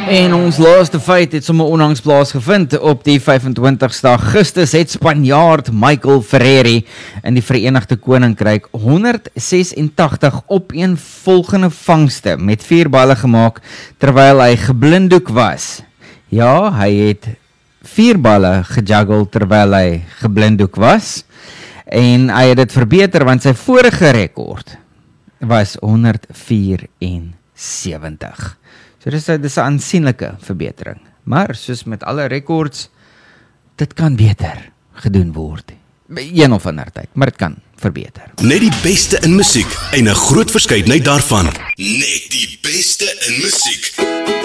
En ons laaste feit het sommer onlangs plaasgevind. Op die 25ste Augustus het Spanjaard Michael Ferreri in die Verenigde Koninkryk 186 opeenvolgende vangste met 4 balle gemaak terwyl hy geblindoek was. Ja, hy het 4 balle gejuggle terwyl hy geblindoek was en hy het dit verbeter want sy vorige rekord was 174. So dis 'n aansienlike verbetering. Maar soos met alle rekords, dit kan beter gedoen word. Een of ander tyd, maar dit kan verbeter. Net die beste in musiek en 'n groot verskeidenheid daarvan. Net die beste in musiek.